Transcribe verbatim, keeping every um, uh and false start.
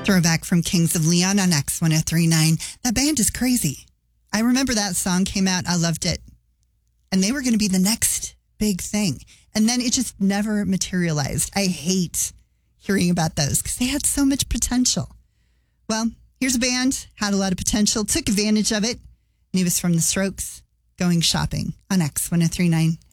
Throwback from Kings of Leon on X one oh three point nine. That band is crazy. I remember that song came out. I loved it. And they were going to be the next big thing. And then it just never materialized. I hate hearing about those because they had so much potential. Well, here's a band, had a lot of potential, took advantage of it. And he was from The Strokes, Going Shopping on X one oh three point nine.